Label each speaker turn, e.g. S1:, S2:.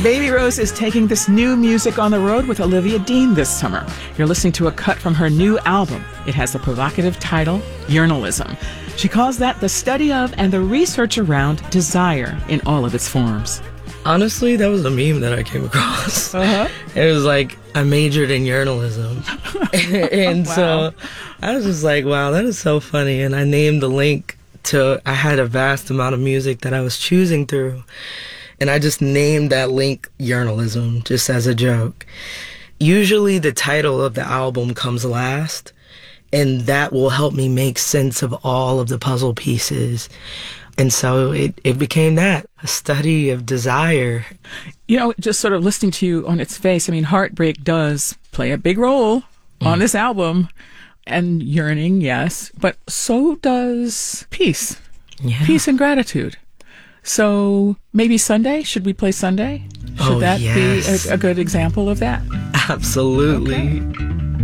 S1: Baby Rose is taking this new music on the road with Olivia Dean this summer. You're listening to a cut from her new album. It has the provocative title, Yearnalism. She calls that the study of and the research around desire in all of its forms.
S2: Honestly, that was a meme that I came across. It was like, I majored in journalism. And
S1: wow.
S2: So I was just like, wow, that is so funny. And I named the link to, I had a vast amount of music that I was choosing through. And I just named that link Yearnalism, just as a joke. Usually the title of the album comes last, and that will help me make sense of all of the puzzle pieces. And so it became that, a study of desire.
S1: You know, just sort of listening to you on its face, I mean, heartbreak does play a big role on this album. And yearning, yes, but so does peace.
S2: Yeah.
S1: Peace and gratitude. So maybe Sunday? Should we play Sunday? Should that
S2: yes.
S1: be a good example of that?
S2: Absolutely.
S1: Okay.